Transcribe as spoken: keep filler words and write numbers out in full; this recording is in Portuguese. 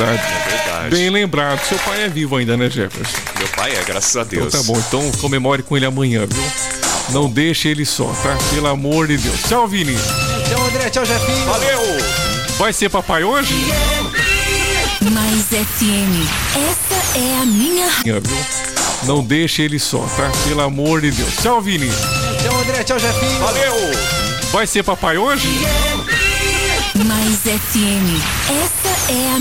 verdade. É verdade. Bem lembrado. Seu pai é vivo ainda, né, Jefferson? Meu pai é, graças a Deus. Então tá bom. Então comemore com ele amanhã, viu? Não deixe ele só, tá? Pelo amor de Deus. Tchau, Vini. Tchau, André. Tchau, Jefinho. Valeu! Vai ser papai hoje? Mais F M. Essa é a minha... Viu? Não deixe ele só, tá? Pelo amor de Deus. Tchau, Vini. Tchau, André. Tchau, Jefinho. Valeu! Vai ser papai hoje? Mais F M. Essa é a